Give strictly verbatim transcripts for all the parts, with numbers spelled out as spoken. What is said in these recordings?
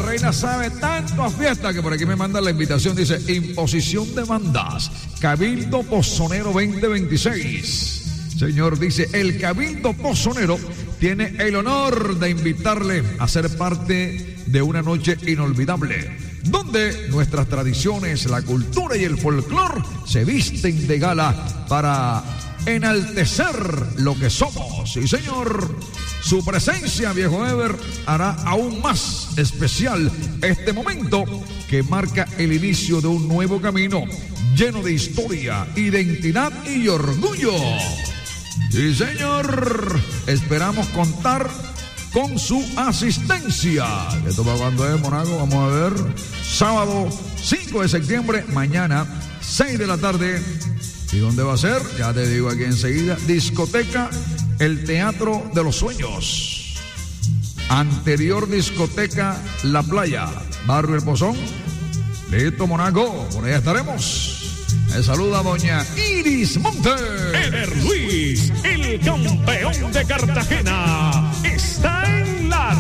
Reina sabe tanto a fiesta que por aquí me mandan la invitación. Dice, imposición de bandas, Cabildo Pozonero veinte veintiséis. Señor, dice, el Cabildo Pozonero tiene el honor de invitarle a ser parte de una noche inolvidable, donde nuestras tradiciones, la cultura y el folclor se visten de gala para enaltecer lo que somos. Sí, señor. Su presencia, viejo Ever, hará aún más especial este momento que marca el inicio de un nuevo camino lleno de historia, identidad y orgullo. Sí, señor. Esperamos contar con su asistencia. ¿Esto para cuándo es, Monaco? Vamos a ver. Sábado cinco de septiembre, mañana seis de la tarde. ¿Y dónde va a ser? Ya te digo aquí enseguida. Discoteca El Teatro de los Sueños. Anterior discoteca La Playa, Barrio El Pozón. Listo, Monaco, por allá estaremos. Me saluda doña Iris Monte. Ever Luis, el campeón de Cartagena, está en La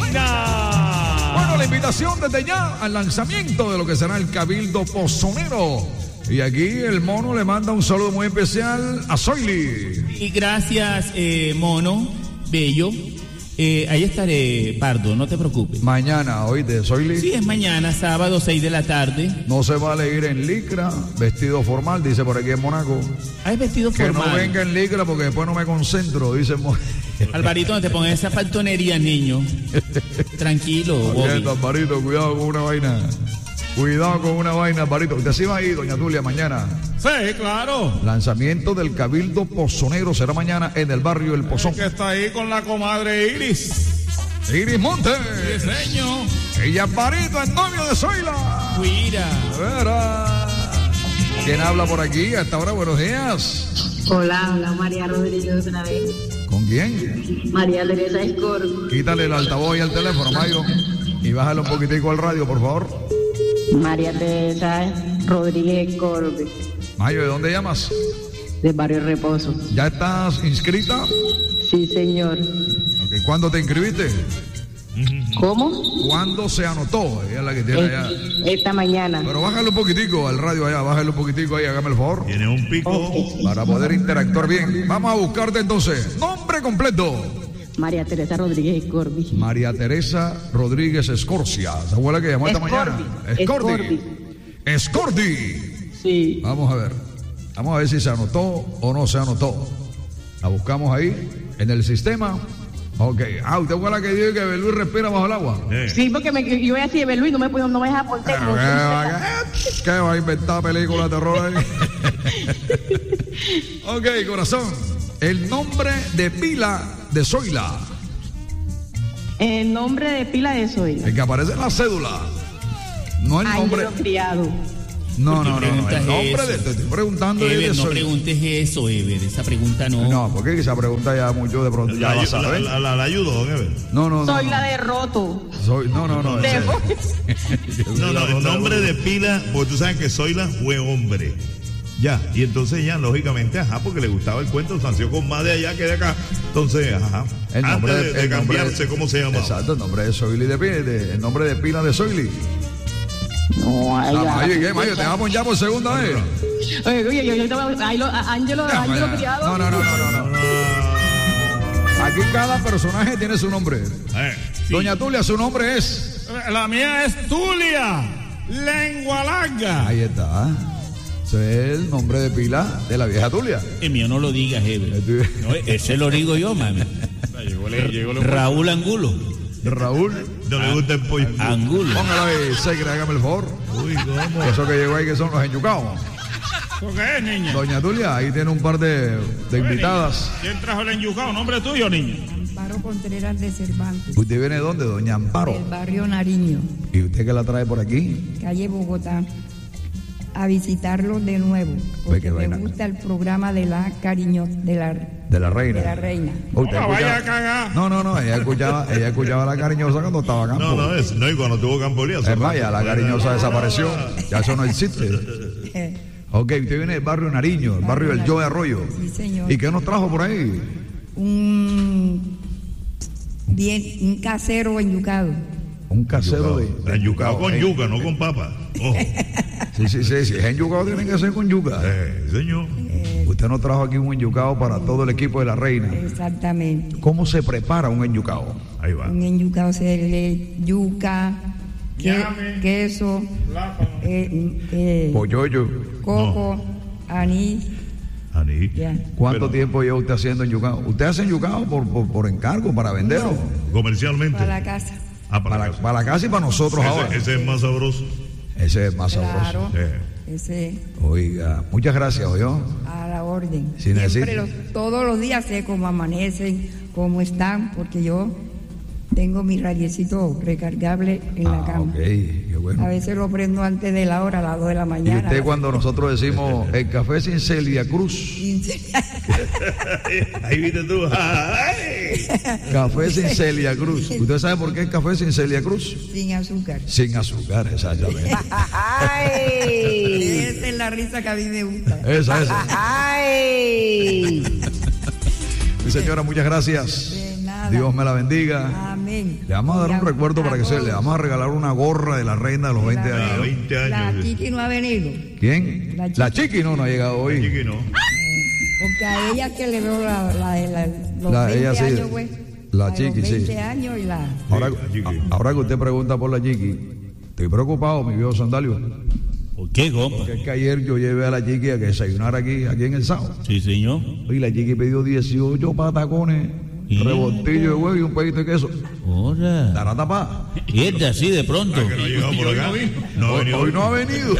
Reina. Bueno, la invitación desde ya al lanzamiento de lo que será el Cabildo Pozonero. Y aquí el Mono le manda un saludo muy especial a Zoili. Y gracias, eh, Mono, bello. Eh, ahí estaré, Pardo, no te preocupes. Mañana, oíste, Zoili. Sí, es mañana, sábado, seis de la tarde. No se vale ir en licra, vestido formal, dice por aquí en Monaco. Ah, es vestido que formal. Que no venga en licra porque después no me concentro, dice Monaco. Alvarito, no te pongas esa faltonería, niño. Tranquilo, Bobby. Alvarito, cuidado con una vaina. Cuidado con una vaina, Alvarito. ¿Usted sí va a ir, doña Tulia, mañana? Sí, claro. Lanzamiento del Cabildo Pozonero será mañana en el barrio El Pozón. El que está ahí con la comadre Iris. Iris Monte. Sí, señor. Ella Alvarito, el novio de Zoila. Cuida. Vera. ¿Quién habla por aquí a esta hora? Buenos días. Hola, hola, María Rodríguez otra vez. ¿Con quién? María Teresa Escor. Quítale el altavoz y el teléfono, Mayo. Y bájale un poquitico al radio, por favor. María Teresa Rodríguez Corbe. Mayo, ¿de dónde llamas? De Barrio Reposo. ¿Ya estás inscrita? Sí, señor. Okay. ¿Cuándo te inscribiste? ¿Cómo? ¿Cuándo se anotó? Ella es la que tiene allá. Esta mañana. Pero bájale un poquitico al radio allá, bájale un poquitico ahí, hágame el favor. Tiene un pico. Okay. Para poder interactuar bien. Vamos a buscarte entonces. Nombre completo. María Teresa Rodríguez Escorbi. María Teresa Rodríguez Escorcia. ¿Se acuerda que llamó esta mañana? Escordi. Escordi. Sí. Vamos a ver. Vamos a ver si se anotó o no se anotó. La buscamos ahí en el sistema. Ok. Ah, ¿usted fue la que dijo que Luis respira bajo el agua? Sí, porque me, yo voy a decir, Luis, no me, no me deja por teléfono. ¿Qué va a inventar película de terror ahí? Ok, corazón. El nombre de pila de Zoila. El nombre de pila de Zoila. El que aparece en la cédula. No el nombre. Ángelo Criado. No, no, no, no. El nombre de. Te estoy preguntando. Ever, de no Zoila. preguntes eso, Ever. Esa pregunta no. No, porque esa pregunta ya mucho de pronto. Ya La, la sabe. la, la, la ayudo, don Ever. No, no, no. Soy no. la de Roto. Soy, no, no, no. De No, no, el nombre de pila, porque tú sabes que Zoila fue hombre. Ya, y entonces ya, lógicamente, ajá, porque le gustaba el cuento, nació con más de allá que de acá. Entonces, ajá. El nombre antes de, de el nombre cambiarse, ¿cómo se llama? Exacto, el nombre de Zoili de, de el nombre de pila de Zoili. No, ay, Ah, Mayo, ¿qué, Mayo? ¿Te vamos ya por segunda vez? Oye, oye, yo, yo, yo, Ángelo, Ángelo, Ya, Ángelo ya. Criado. No, no, no, no, no, no. Aquí cada personaje tiene su nombre. Eh, sí. Doña Tulia, su nombre es. La mía es Tulia, lengua larga. Ahí está. Ese es el nombre de pila de la vieja Tulia. El mío no lo digas, Ever. No, ese lo digo yo, mami. Llegó, llegó, llegó, Raúl Angulo. Raúl. no le gusta el pollo. Angulo. Póngalo ahí, Segre, hágame el favor. Uy, ¿cómo? Eso que llegó ahí que son los enyucados. ¿Qué es, niña? Doña Tulia, ahí tiene un par de, de invitadas. ¿Quién trajo el enyucado? ¿Nombre tuyo, niña? Amparo Contreras de Cervantes, ¿Usted viene de dónde, doña Amparo? del barrio Nariño, ¿Y usted qué la trae por aquí? calle Bogotá, a visitarlo de nuevo, Pues qué porque me vaina. gusta el programa de la cariño, de la, De la reina. de la reina. ¿Usted No, vaya escuchaba? a cagar. No, no, no, ella escuchaba, ella escuchaba la cariñosa cuando estaba a campo. No, no es. No, y cuando tuvo Campolia. Es más, ya la cariñosa desapareció. Ya eso no existe. Eh, Ok, usted viene del barrio Nariño, el barrio del Joe Arroyo. Sí, señor. ¿Y qué nos trajo por ahí? Un, bien, un casero enyucado. Un casero de, de enyucado con eh. yuca, no con papa. Ojo. Sí, sí, sí, sí. Es enyucado, tiene que ser con yuca. Eh, señor. Eh, Usted nos trajo aquí un enyucado para todo el equipo de la reina. exactamente. ¿Cómo se prepara un enyucado? Ahí va. Un enyucado se le yuca, que- Llame. queso, eh, eh, Polloyo. coco, anís. Aní. Ya. ¿Cuánto Pero- tiempo lleva usted haciendo enyucado? ¿Usted hace enyucado por, por, por encargo, para venderlo? Comercialmente. Para la casa. Ah, para, Para, la casa. para la casa y para nosotros ahora. Ese, ese es más sabroso. Ese es más Claro. sabroso. Eh. Ese Oiga, muchas gracias, oyó. a la orden. Sí, necesito. Siempre los, todos los días sé cómo amanecen, cómo están, porque yo tengo mi radiecito recargable en la Ah, cama. ok, qué bueno. A veces lo prendo antes de la hora, a las dos de la Y mañana. usted cuando nosotros decimos el café sin Celia Cruz, Ahí viste tú. ¡Ay! café sin Celia Cruz. ¿Usted sabe por qué el café sin Celia Cruz? Sin azúcar. Sin azúcar, exactamente. Esa es la risa que a mí me gusta. Esa, esa. Mi señora, muchas gracias. De nada. Dios me la bendiga. Amén. Le vamos a dar un Y recuerdo para que se todos. le vamos a regalar una gorra de la reina de los veinte La- A años. veinte La años. Chiqui no ha venido, ¿Quién? La La Chiqui. chiqui no, no ha llegado hoy. Chiqui, no. porque a ella es que le veo la, la, la- los La- veinte ella sí, años, güey. la de Chiqui, los sí. veinte años y la... Ahora, Sí, la chiqui. a- ahora que usted pregunta por la chiqui, estoy preocupado, mi viejo Sandalio. ¿Por qué, compa? Que es que ayer yo llevé a la chiqui a que desayunara aquí, aquí en el sábado. Sí, señor. Y la chiqui pidió dieciocho patacones, ¿Y? revoltillo de huevo y un pedito de queso. Ahora. ¿Estará tapada? Y este así de pronto. Que no ha llegado por acá. No ha Hoy, venido. hoy no ha venido.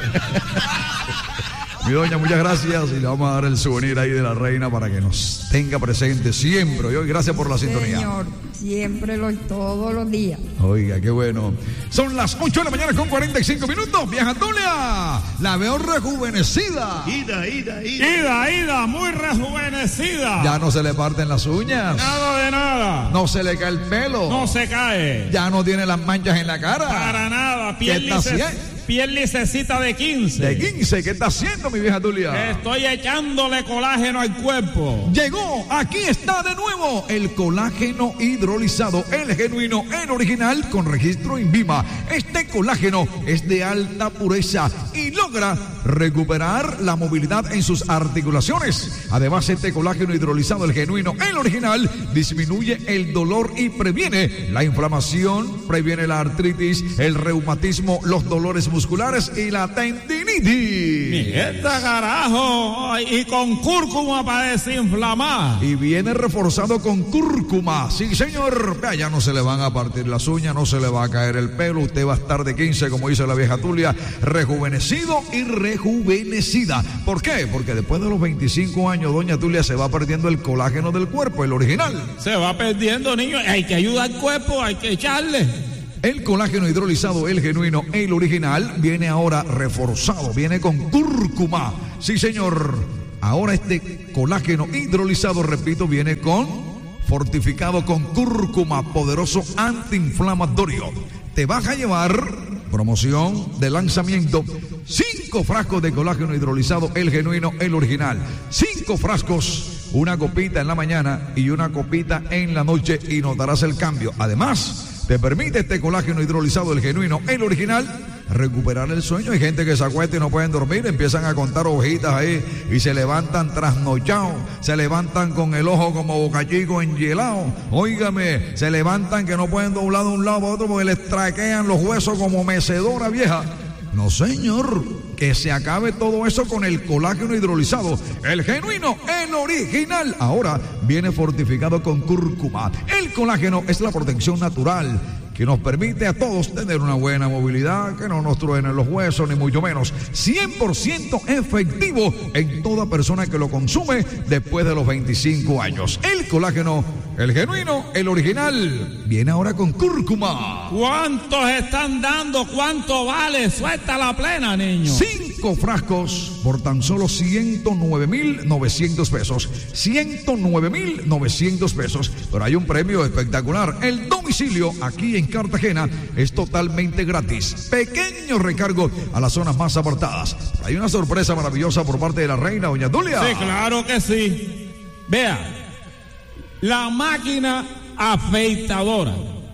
Mi doña, muchas gracias y le vamos a dar el souvenir ahí de la reina para que nos tenga presente siempre. Y hoy, gracias por la sintonía. Señor, siempre lo todos los días. Oiga, qué bueno. Son las ocho de la mañana con cuarenta y cinco minutos. Vieja Tulia, la veo rejuvenecida. Ida, ida, ida. Ida, ida, muy rejuvenecida. Ya no se le parten las uñas. Nada de nada. No se le cae el pelo. No se cae. Ya no tiene las manchas en la cara. Para nada. Piel, ¿Qué está lice- haciendo? piel licecita de quince. De quince, ¿qué está haciendo mi vieja Tulia? Estoy echándole colágeno al cuerpo. Llegó, aquí está de nuevo el colágeno hidrolizado, el genuino, el original con registro INVIMA. Este colágeno es de alta pureza y logra recuperar la movilidad en sus articulaciones. Además, este colágeno hidrolizado, el genuino, el original, disminuye el dolor y previene la inflamación, previene la artritis, el reumatismo, los dolores musculares y la tendinitis. Esta carajo. Ay, y con cúrcuma para desinflamar. Y viene reforzado con cúrcuma. Sí, señor. Vea, ya no se le van a partir las uñas, no se le va a caer el pelo. Usted va a estar de quince, como dice la vieja Tulia, rejuvenecido y rejuvenecida. ¿Por qué? Porque después de los veinticinco años, doña Tulia se va perdiendo el colágeno del cuerpo, el original. Se va perdiendo, niño. Hay que ayudar al cuerpo, hay que echarle. El colágeno hidrolizado, el genuino, el original, viene ahora reforzado, viene con cúrcuma. Sí, señor. Ahora este colágeno hidrolizado, repito, viene con fortificado con cúrcuma, poderoso antiinflamatorio. Te vas a llevar, promoción de lanzamiento, cinco frascos de colágeno hidrolizado, el genuino, el original. Cinco frascos, una copita en la mañana y una copita en la noche y notarás el cambio. Además, te permite este colágeno hidrolizado, el genuino, el original, recuperar el sueño. Hay gente que se acuesta y no pueden dormir, empiezan a contar hojitas ahí y se levantan trasnochados, se levantan con el ojo como bocachico enhielado. Óigame, se levantan que no pueden doblar de un lado para otro porque les traquean los huesos como mecedora vieja. No, señor, que se acabe todo eso con el colágeno hidrolizado, el genuino, el original. Ahora viene fortificado con cúrcuma. El colágeno es la protección natural que nos permite a todos tener una buena movilidad, que no nos truenen los huesos, ni mucho menos. cien por ciento efectivo en toda persona que lo consume después de los veinticinco años. El colágeno, el genuino, el original, viene ahora con cúrcuma. ¿Cuántos están dando? ¿Cuánto vale? Suelta la plena, niño. Cinco frascos por tan solo ciento nueve mil novecientos pesos. ciento nueve mil novecientos pesos. Pero hay un premio espectacular. El domicilio aquí en Cartagena es totalmente gratis. Pequeño recargo a las zonas más apartadas. Hay una sorpresa maravillosa por parte de la reina, doña Tulia. Sí, claro que sí. Vea, la máquina afeitadora,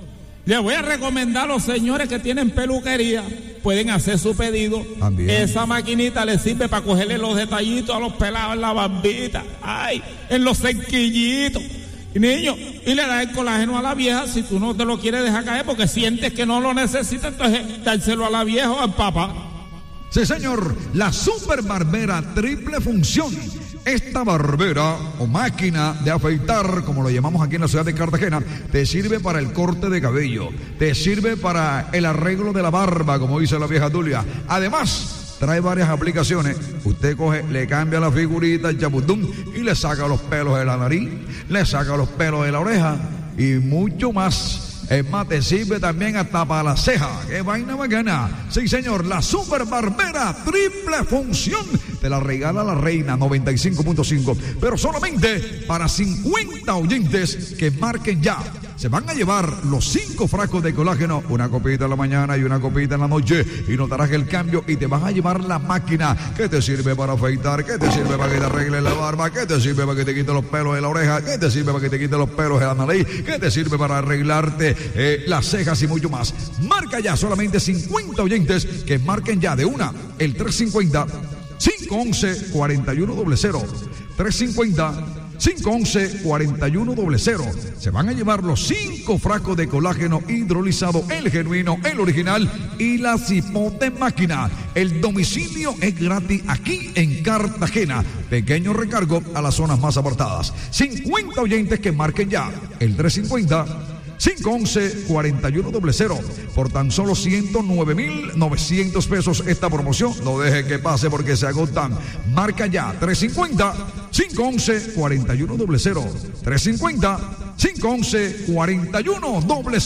Les voy a recomendar a los señores que tienen peluquería, pueden hacer su pedido. También. Esa maquinita les sirve para cogerle los detallitos a los pelados en la barbita, ay, en los cerquillitos. Niño, y le das el colágeno a la vieja si tú no te lo quieres dejar caer porque sientes que no lo necesitas, entonces dárselo a la vieja o al papá. Sí, señor, la super barbera triple función. Esta barbera o máquina de afeitar, como lo llamamos aquí en la ciudad de Cartagena, te sirve para el corte de cabello, te sirve para el arreglo de la barba, como dice la vieja Tulia. Además, trae varias aplicaciones. Usted coge, le cambia la figurita, el chaputum, y le saca los pelos de la nariz, le saca los pelos de la oreja y mucho más. Es más, te sirve también hasta para la ceja. ¡Qué vaina bacana! Sí, señor, la super barbera triple función te la regala la Reina noventa y cinco punto cinco, pero solamente para cincuenta oyentes que marquen ya. Se van a llevar los cinco frascos de colágeno, una copita en la mañana y una copita en la noche, y notarás el cambio y te vas a llevar la máquina que te sirve para afeitar, que te sirve para que te arregle la barba, que te sirve para que te quite los pelos de la oreja, que te sirve para que te quite los pelos de la nariz, que te sirve para arreglarte eh, las cejas y mucho más. Marca ya, solamente cincuenta oyentes que marquen ya de una el tres cinco cero, cinco uno uno, cuatro uno cero cero, tres cinco cero, cinco uno uno, cuatro uno cero cero. Se van a llevar los cinco frascos de colágeno hidrolizado, el genuino, el original y la cipote máquina. El domicilio es gratis aquí en Cartagena. Pequeño recargo a las zonas más apartadas. cincuenta oyentes que marquen ya el tres cinco cero, cinco uno uno, cuatro uno cero cero por tan solo ciento nueve mil novecientos pesos esta promoción. No deje que pase porque se agotan. Marca ya tres cinco cero, cinco uno uno, cuatro uno cero cero, tres cinco cero, cinco uno uno, cuatro uno cero cero.